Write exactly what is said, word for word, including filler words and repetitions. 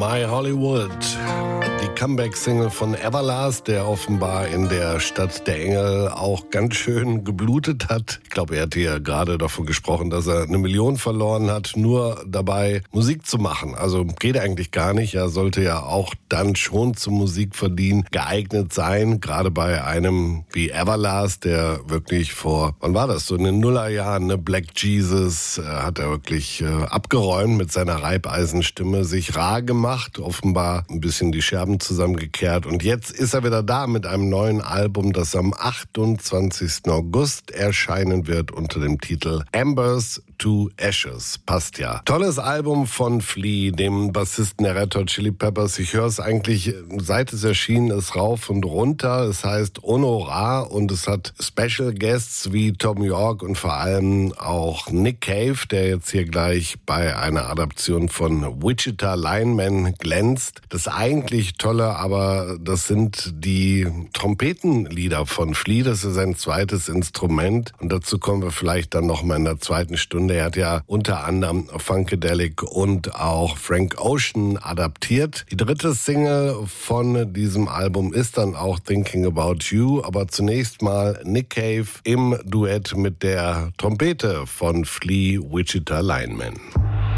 My Hollywood. Die Comeback-Single von Everlast, der offenbar in der Stadt der Engel auch ganz schön geblutet hat. Ich glaube, er hat hier gerade davon gesprochen, dass er eine Million verloren hat, nur dabei Musik zu machen. Also geht eigentlich gar nicht. Er sollte ja auch dann schon zum Musikverdienen geeignet sein. Gerade bei einem wie Everlast, der wirklich vor, wann war das, so in den Nullerjahren, ne, Black Jesus, äh, hat er wirklich äh, abgeräumt mit seiner Reibeisenstimme, sich rar gemacht, offenbar ein bisschen die Scherben zusammengekehrt. Und jetzt ist er wieder da mit einem neuen Album, das am achtundzwanzigsten August erscheinen wird unter dem Titel Embers to Ashes. Passt ja. Tolles Album von Flea, dem Bassisten der Red Hot Chili Peppers. Ich höre es eigentlich, seit es erschienen ist, rauf und runter. Es heißt Honorar und es hat Special Guests wie Tom York und vor allem auch Nick Cave, der jetzt hier gleich bei einer Adaption von Wichita Lineman glänzt. Das eigentlich Tolle, aber das sind die Trompetenlieder von Flea. Das ist sein zweites Instrument und dazu kommen wir vielleicht dann noch mal in der zweiten Stunde. Er hat ja unter anderem Funkadelic und auch Frank Ocean adaptiert. Die dritte Single von diesem Album ist dann auch Thinking About You, aber zunächst mal Nick Cave im Duett mit der Trompete von Flea, Wichita Lineman.